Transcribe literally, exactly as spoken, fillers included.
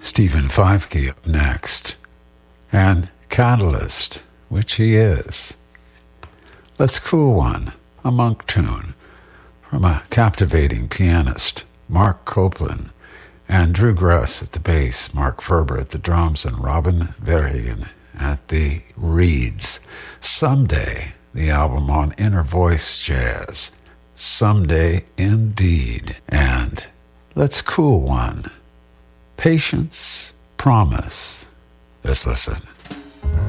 Stephen Feifke up next. And Catalyst, which he is. Let's Cool One, a monk tune from a captivating pianist, Mark Copeland, and Drew Gruss at the bass, Mark Ferber at the drums, and Robin Verheyen at the reeds. Someday, the album on Inner Voice Jazz. Someday Indeed. And Let's Cool One. Patience, Promise. Let's listen.